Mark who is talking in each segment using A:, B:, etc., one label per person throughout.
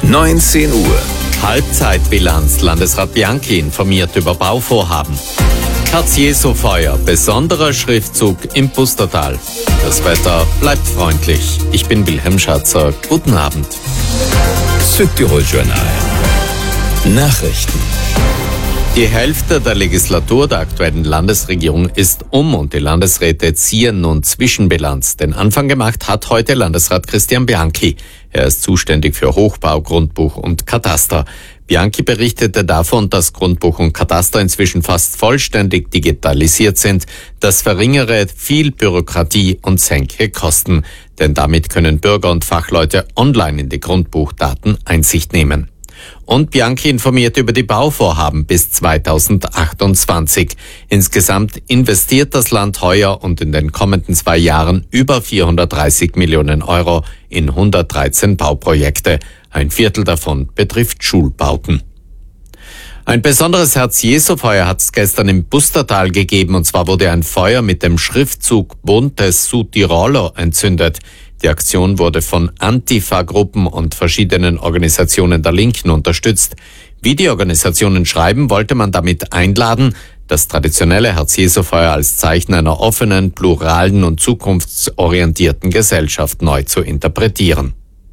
A: 19 Uhr.
B: Halbzeitbilanz. Landesrat Bianchi informiert über Bauvorhaben. Cartier-Feuer. Besonderer Schriftzug im Pustertal. Das Wetter bleibt freundlich. Ich bin Wilhelm Schatzer. Guten Abend.
A: Südtirol Journal. Nachrichten.
B: Die Hälfte der Legislatur der aktuellen Landesregierung ist und die Landesräte ziehen nun Zwischenbilanz. Den Anfang gemacht hat heute Landesrat Christian Bianchi. Er ist zuständig für Hochbau, Grundbuch und Kataster. Bianchi berichtete davon, dass Grundbuch und Kataster inzwischen fast vollständig digitalisiert sind. Das verringere viel Bürokratie und senke Kosten. Denn damit können Bürger und Fachleute online in die Grundbuchdaten Einsicht nehmen. Und Bianchi informiert über die Bauvorhaben bis 2028. Insgesamt investiert das Land heuer und in den kommenden 2 Jahren über 430 Millionen Euro in 113 Bauprojekte. Ein Viertel davon betrifft Schulbauten. Ein besonderes Herz-Jesu-Feuer hat es gestern im Pustertal gegeben, und zwar wurde ein Feuer mit dem Schriftzug Buntes Südtirolo entzündet. Die Aktion wurde von Antifa-Gruppen und verschiedenen Organisationen der Linken unterstützt. Wie die Organisationen schreiben, wollte man damit einladen, das traditionelle Herz-Jesu-Feuer als Zeichen einer offenen, pluralen und zukunftsorientierten Gesellschaft neu zu interpretieren.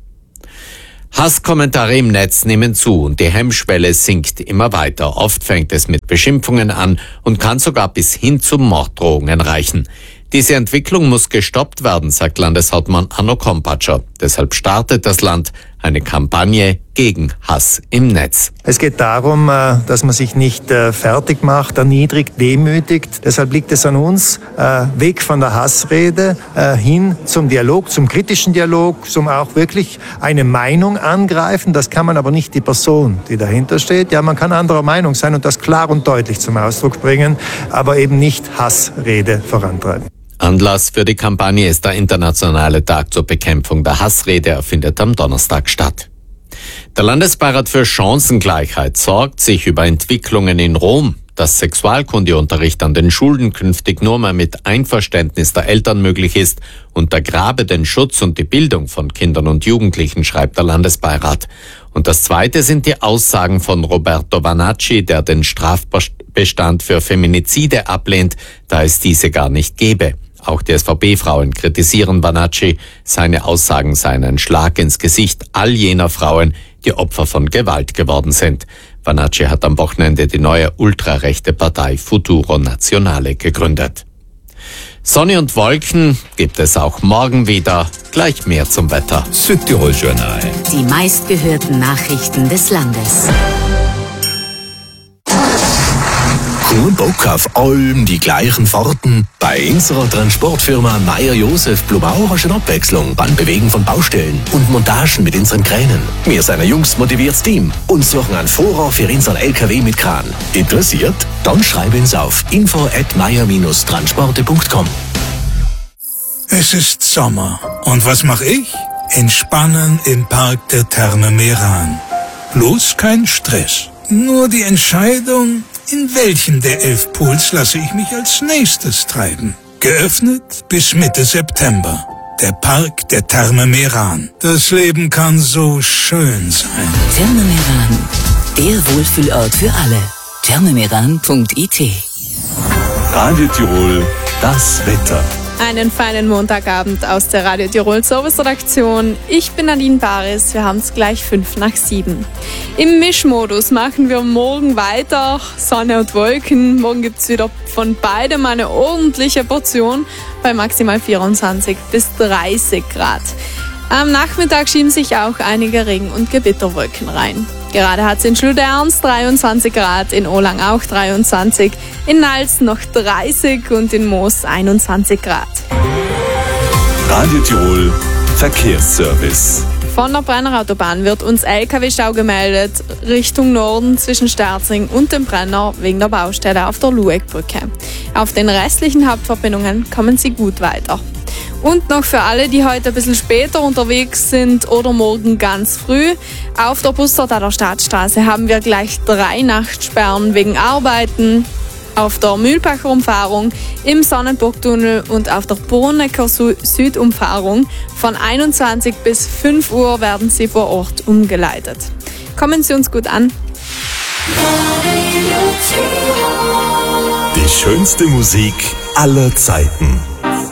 B: Hasskommentare im Netz nehmen zu und die Hemmschwelle sinkt immer weiter. Oft fängt es mit Beschimpfungen an und kann sogar bis hin zu Morddrohungen reichen. Diese Entwicklung muss gestoppt werden, sagt Landeshauptmann Anno Kompatscher. Deshalb startet das Land eine Kampagne gegen Hass im Netz.
C: Es geht darum, dass man sich nicht fertig macht, erniedrigt, demütigt. Deshalb liegt es an uns, weg von der Hassrede hin zum Dialog, zum kritischen Dialog, zum auch wirklich eine Meinung angreifen. Das kann man aber nicht die Person, die dahinter steht. Ja, man kann anderer Meinung sein und das klar und deutlich zum Ausdruck bringen, aber eben nicht Hassrede vorantreiben.
B: Anlass für die Kampagne ist der internationale Tag zur Bekämpfung der Hassrede. Er findet am Donnerstag statt. Der Landesbeirat für Chancengleichheit sorgt sich über Entwicklungen in Rom. Dass Sexualkundeunterricht an den Schulen künftig nur mehr mit Einverständnis der Eltern möglich ist, untergrabe den Schutz und die Bildung von Kindern und Jugendlichen, schreibt der Landesbeirat. Und das Zweite sind die Aussagen von Roberto Vanacci, der den Strafbestand für Feminizide ablehnt, da es diese gar nicht gebe. Auch die SVP-Frauen kritisieren Vanacci. Seine Aussagen seien ein Schlag ins Gesicht all jener Frauen, die Opfer von Gewalt geworden sind. Vanacci hat am Wochenende die neue ultrarechte Partei Futuro Nazionale gegründet. Sonne und Wolken gibt es auch morgen wieder. Gleich mehr zum Wetter.
A: Südtirol Journal.
D: Die meistgehörten Nachrichten des Landes.
A: Kein Bock auf allem die gleichen Fahrten? Bei unserer Transportfirma Meier-Josef Blumau hast du eine Abwechslung beim Bewegen von Baustellen und Montagen mit unseren Kränen. Wir sind ein jungs motiviertes Team und suchen einen Fahrer für unseren LKW mit Kran. Interessiert? Dann schreib uns auf info@meier-transporte.com.
E: Es ist Sommer. Und was mache ich? Entspannen im Park der Therme Meran. Bloß kein Stress. Nur die Entscheidung, in welchen der 11 Pools lasse ich mich als nächstes treiben. Geöffnet bis Mitte September. Der Park der Therme Meran. Das Leben kann so schön sein.
D: Therme Meran, der Wohlfühlort für alle. thermemeran.it.
A: Radio Tirol, das Wetter.
F: Einen feinen Montagabend aus der Radio Tirol Service-Redaktion. Ich bin Nadine Baris, wir haben es gleich 5:07. Im Mischmodus machen wir morgen weiter. Sonne und Wolken. Morgen gibt es wieder von beidem eine ordentliche Portion bei maximal 24 bis 30 Grad. Am Nachmittag schieben sich auch einige Regen- und Gewitterwolken rein. Gerade hat es in Schludernst 23 Grad, in Olang auch 23, in Nals noch 30 und in Moos 21 Grad.
A: Radio Tirol, Verkehrsservice.
F: Von der Brenner Autobahn wird uns LKW-Stau gemeldet, Richtung Norden zwischen Sterzing und dem Brenner wegen der Baustelle auf der Lueckbrücke. Auf den restlichen Hauptverbindungen kommen Sie gut weiter. Und noch für alle, die heute ein bisschen später unterwegs sind oder morgen ganz früh, auf der Pustertaler Stadtstraße haben wir gleich 3 Nachtsperren wegen Arbeiten. auf der Mühlbacher Umfahrung, im Sonnenburgtunnel und auf der Bornecker Südumfahrung. Von 21 bis 5 Uhr werden sie vor Ort umgeleitet. Kommen Sie uns gut an.
A: Die schönste Musik aller Zeiten.